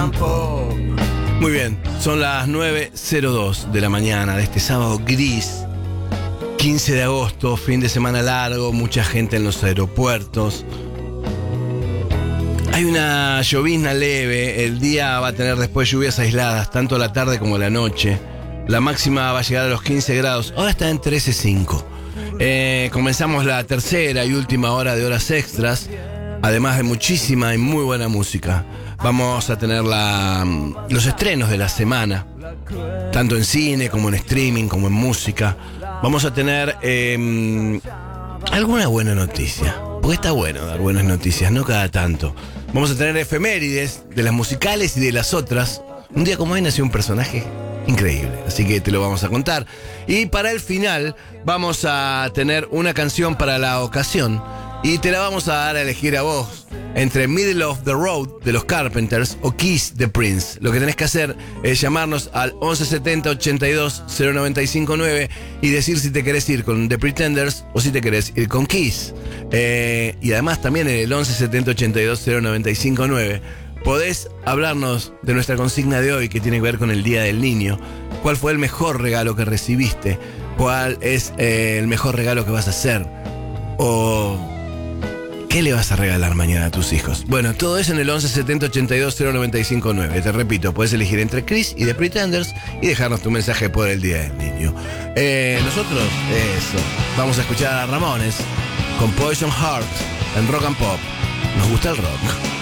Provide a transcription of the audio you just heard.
and pop. Muy bien, son las 9:02 de la mañana de este sábado gris, 15 de agosto, fin de semana largo, mucha gente en los aeropuertos. Hay una llovizna leve, el día va a tener después lluvias aisladas, tanto a la tarde como a la noche. La máxima va a llegar a los 15 grados, ahora está en 13,5. Comenzamos la tercera y última hora de horas extras, además de muchísima y muy buena música. Vamos a tener los estrenos de la semana, tanto en cine como en streaming, como en música. Vamos a tener alguna buena noticia, porque está bueno dar buenas noticias, no cada tanto. Vamos a tener efemérides de las musicales y de las otras. Un día como hoy nació un personaje increíble, así que te lo vamos a contar. Y para el final vamos a tener una canción para la ocasión y te la vamos a dar a elegir a vos entre Middle of the Road de los Carpenters o Kiss de Prince. Lo que tenés que hacer es llamarnos al 1170 82 0959 y decir si te querés ir con The Pretenders o si te querés ir con Kiss. Y además también en el 1170 82 0959 podés hablarnos de nuestra consigna de hoy, que tiene que ver con el Día del Niño. ¿Cuál fue el mejor regalo que recibiste? ¿Cuál es el mejor regalo que vas a hacer? ¿O qué le vas a regalar mañana a tus hijos? Bueno, todo eso en el 1170 82 0959. Te repito, puedes elegir entre Chris y The Pretenders y dejarnos tu mensaje por el Día del Niño. Nosotros, vamos a escuchar a Ramones con Poison Heart en Rock and Pop. Nos gusta el rock.